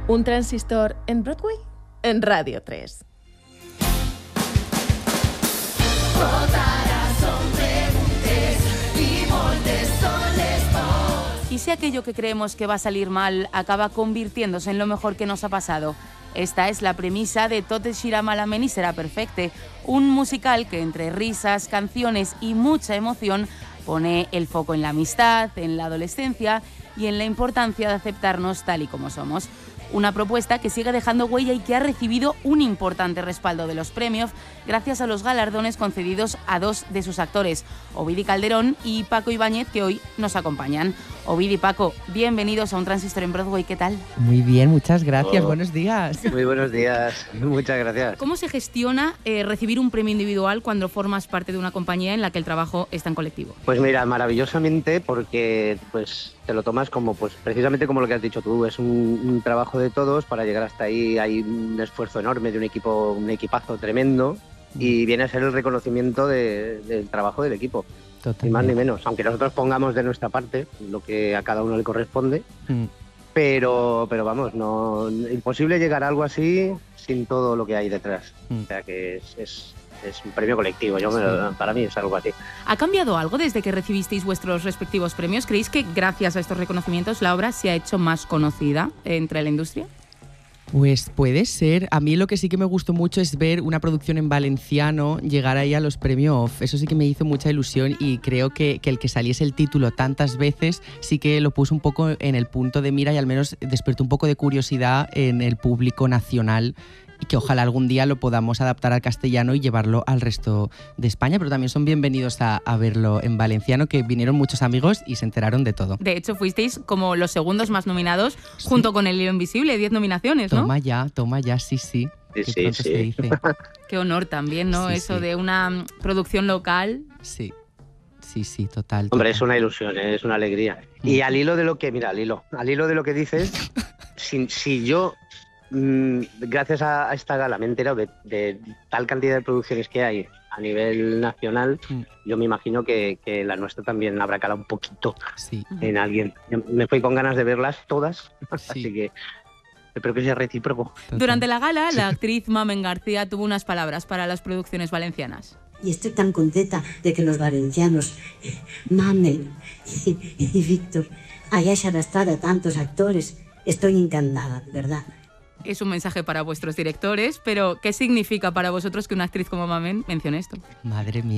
Un transistor en Broadway, en Radio 3. ¿Y si aquello que creemos que va a salir mal acaba convirtiéndose en lo mejor que nos ha pasado? Esta es la premisa de Tot eixirà malament i serà perfecte, un musical que entre risas, canciones y mucha emoción pone el foco en la amistad, en la adolescencia y en la importancia de aceptarnos tal y como somos. Una propuesta que sigue dejando huella y que ha recibido un importante respaldo de los premios gracias a los galardones concedidos a dos de sus actores, Ovidi Calderón y Paco Ibáñez, que hoy nos acompañan. Ovidi y Paco, bienvenidos a Un Transistor en Broadway, ¿qué tal? Muy bien, muchas gracias, buenos días. Muy buenos días, muchas gracias. ¿Cómo se gestiona recibir un premio individual cuando formas parte de una compañía en la que el trabajo está en colectivo? Pues mira, maravillosamente, porque pues te lo tomas como, pues precisamente como lo que has dicho tú, es un trabajo de todos para llegar hasta ahí. Hay un esfuerzo enorme de un equipazo tremendo y viene a ser el reconocimiento del trabajo del equipo. Totalmente. Ni más ni menos, aunque nosotros pongamos de nuestra parte lo que a cada uno le corresponde, pero vamos, no imposible llegar a algo así sin todo lo que hay detrás. O sea que es un premio colectivo, para mí es algo así. ¿Ha cambiado algo desde que recibisteis vuestros respectivos premios? ¿Creéis que gracias a estos reconocimientos la obra se ha hecho más conocida entre la industria? Pues puede ser. A mí lo que sí que me gustó mucho es ver una producción en valenciano llegar ahí a los premios. Eso sí que me hizo mucha ilusión y creo que el que saliese el título tantas veces sí que lo puso un poco en el punto de mira y al menos despertó un poco de curiosidad en el público nacional y que ojalá algún día lo podamos adaptar al castellano y llevarlo al resto de España, pero también son bienvenidos a verlo en valenciano, que vinieron muchos amigos y se enteraron de todo. De hecho, fuisteis como los segundos más nominados, junto con El Hilo Invisible, 10 nominaciones, ¿no? Toma ya, sí. Sí. Se dice. Qué honor también, ¿no? Sí, Eso sí. de una producción local. Sí, total. Hombre, es una ilusión, es una alegría. Y al hilo de lo que, mira, al hilo de lo que dices, si yo, gracias a esta gala, me he enterado de tal cantidad de producciones que hay a nivel nacional, yo me imagino que la nuestra también habrá calado un poquito en alguien. Yo me fui con ganas de verlas todas, así que espero que sea recíproco. Durante la gala, la actriz Mamen García tuvo unas palabras para las producciones valencianas. Y estoy tan contenta de que los valencianos, Mamen y Víctor, hayan arrastrado a tantos actores. Estoy encantada, de verdad. Es un mensaje para vuestros directores, pero ¿qué significa para vosotros que una actriz como Mamen mencione esto? Madre mía.